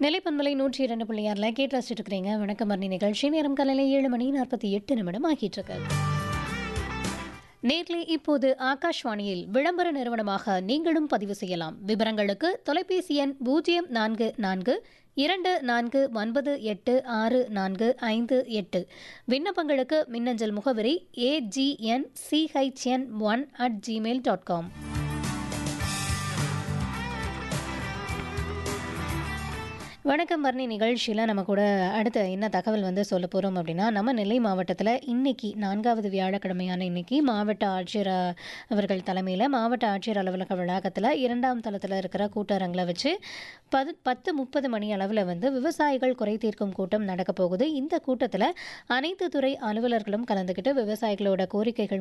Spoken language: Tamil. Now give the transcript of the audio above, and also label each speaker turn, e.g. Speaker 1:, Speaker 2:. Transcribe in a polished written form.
Speaker 1: நிலைப்பண்பலை 102.6 கேட்டு ரசிச்சுட்டு இருக்கிறீங்க. வணக்கம் மரணி நிகழ்ச்சி. நேரம் காலையில் 7:48 ஆகிட்டு இருக்கு. நேர்லே இப்போது ஆகாஷ்வாணியில் விளம்பர நிறுவனமாக நீங்களும் பதிவு செய்யலாம். விவரங்களுக்கு தொலைபேசி எண் 044249864558. விண்ணப்பங்களுக்கு மின்னஞ்சல் முகவரி agnchin1@gmail.com. வணக்கம் பரணி நிகழ்ச்சியில் நம்ம கூட அடுத்த என்ன தகவல் சொல்ல போகிறோம் அப்படின்னா, நம்ம நெல்லை மாவட்டத்தில் இன்னைக்கு 4வது வியாழக்கிழமையான இன்னைக்கு மாவட்ட ஆட்சியர் அவர்கள் தலைமையில் மாவட்ட ஆட்சியர் அலுவலக வளாகத்தில் 2ஆம் தளத்தில் இருக்கிற கூட்டரங்கில் வச்சு 10:30 மணி அளவில் விவசாயிகள் குறை தீர்க்கும் கூட்டம் நடக்க போகுது. இந்த கூட்டத்தில் அனைத்து துறை அலுவலர்களும் கலந்துக்கிட்டு விவசாயிகளோட கோரிக்கைகள்